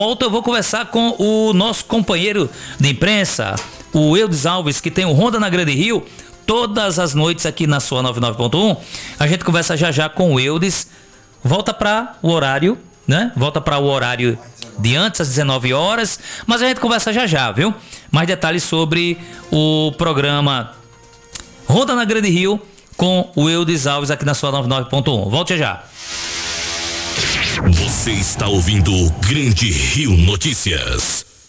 volta eu vou conversar com o nosso companheiro de imprensa, o Eudes Alves, que tem o Ronda na Grande Rio, todas as noites aqui na sua 99.1. A gente conversa já já com o Eudes. Volta para o horário, né? Volta para o horário de antes, às 19 horas. Mas a gente conversa já já, viu? Mais detalhes sobre o programa Ronda na Grande Rio com o Eudes Alves aqui na sua 99.1. Volte já. Você está ouvindo o Grande Rio Notícias.